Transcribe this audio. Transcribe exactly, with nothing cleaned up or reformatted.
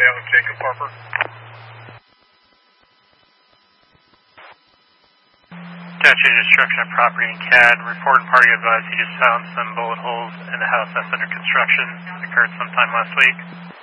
down with Jacob Harper. Statue destruction of property in C A D. Report and party advised he just found some bullet holes in the house that's under construction. Occurred sometime last week.